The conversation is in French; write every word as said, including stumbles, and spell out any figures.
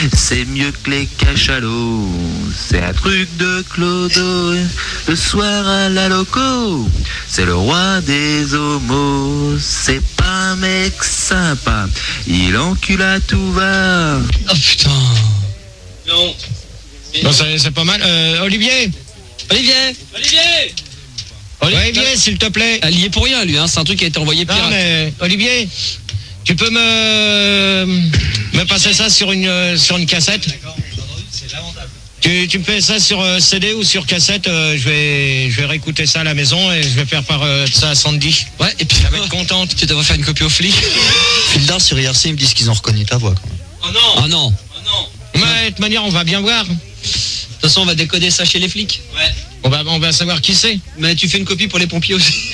C'est mieux que les cachalots, c'est un truc de Clodo. Le soir à la loco, c'est le roi des homos. C'est pas un mec sympa, il encule à tout va. Oh putain. Non. Bon, c'est, c'est pas mal. Euh, Olivier Olivier Olivier Olivier, s'il te plaît. Elle y est pour rien, lui, hein. C'est un truc qui a été envoyé Non, pirate. mais Olivier, tu peux me me passer ça sur une sur une cassette. Tu, tu me fais ça sur euh, C D ou sur cassette, euh, je vais je vais réécouter ça à la maison et je vais faire par euh, ça à Sandy. Ouais, et puis Elle va être contente. tu devrais faire une copie aux flics. Fildar sur I R C, ils me disent qu'ils ont reconnu ta voix quand même. Oh non Ah non. Oh non Ouais, de toute manière, on va bien voir. De toute façon, on va décoder ça chez les flics. Ouais. On va on va savoir qui c'est. Mais tu fais une copie pour les pompiers aussi.